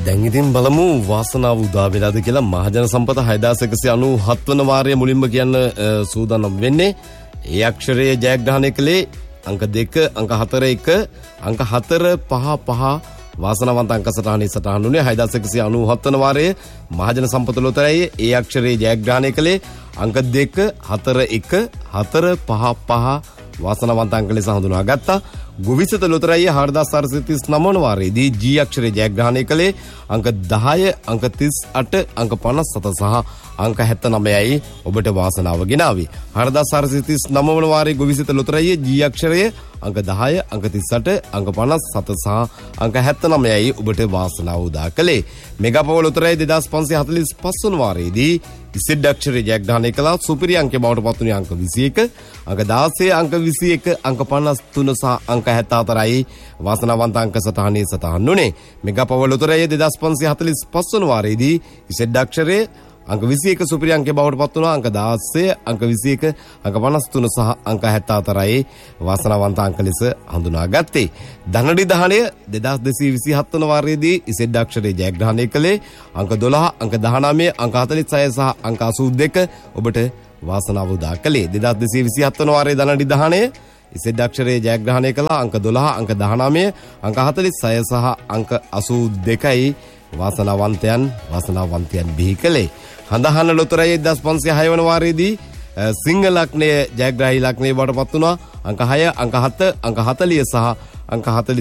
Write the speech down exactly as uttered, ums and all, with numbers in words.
දැන් ඉතින් බලමු වාසනාව උදා වෙලාද කියලා. මහජන සම්පත හයදාස් එකසිය අනූහත් වන වාරයේ මුලින්ම කියන්න සූදානම් වෙන්නේ. ඒ අක්ෂරයේ ජයග්‍රහණය කළේ අංක දෙක, අංක හතර එක, අංක හතර පහ පහ වාසනාවන්ත අංක සටහනේ සටහන් වුණේ හයදාස් එකසිය අනූහත් වන වාරයේ මහජන සම්පත ලොතරැයි. ඒ අක්ෂරයේ ජයග්‍රහණය කළේ අංක දෙක, හතර එක, හතර පහ පහ වාසනාවන්ත අංක ලෙස හඳුනා ගත්තා. ගුවිසත ලොතරැයි හාරදාස් හාරසිය තිස් නව වන වාරයේදී ජී අක්ෂරයේ ජයග්‍රහණය කළේ අංක දහය, අංක තිස් අට, අංක පනස් සත සහ අංක හැත්තනවයයි ඔබට වාසනාව ගෙනාවේ. හාරදාස් හාරසිය තිස් නව වන වාරයේ ගුවිසත ලොතරැයි ජී අක්ෂරයේ අංක දහය, අංක තිස් අට, අංක පනස් සත සහ අංක හැත්තනවයයි ඔබට වාසනාව උදා කළේ. මෙගාපව ලොතරැයි දෙදාස් පන්සිය හතළිස් පහ වන වාරයේදී ඉසෙඩ් අක්ෂරයේ ජයග්‍රහණය කළා. සුපිරි අංකය බවට පත් වුණේ අංක විසි එක, අංක දාසය, අංක විසි එක, අංක පනස් තුන සහ අංක හැත්තෑ හතරයි වාසනාවන්ත අංක සටහනේ සටහන් වුණේ. මෙගාපව ලොතරැයි දෙදාස් පන්සිය හතළිස් පහ වන වාරයේදී ඉසෙඩ් අක්ෂරයේ අංක විසි එක සුපිරි අංකය බවට පත් වුණා. අංක දාසය, අංක විසි එක, අංක පනස් තුන සහ අංක හැත්තෑ හතරයි වාසනාවන්ත අංක ලෙස හඳුනාගත්තේ. ධනඩි දහනය දෙදාස් දෙසිය විසි හත් වන වාරයේදී ඉසෙඩ් අක්ෂරයේ ජයග්‍රහණය කළේ අංක දොළහ, අංක දහනවය, අංක හතළිස් හය සහ අංක අසූ දෙක ඔබට වාසනාව උදා කළේ. දෙදාස් දෙසිය විසි හත් වන වාරයේ ධනඩි දහනය ඉසෙඩ් අක්ෂරයේ ජයග්‍රහණය කළා. අංක දොළහ, අංක දහනවය, අංක හතළිස් හය සහ අංක අසූ දෙකයි වාසනාවන්තයන් වාසනාවන්තයන් බිහි කළේ. හඳහන ලොතරැයි දෙදාස් පන්සිය හය වන වාරයේදී සිංහ ලග්නය ජයග්‍රාහී ලග්නයේ බවට පත් වුණා. අංක හය, අංක හත, අංක හතළිය සහ අංක හතළිස්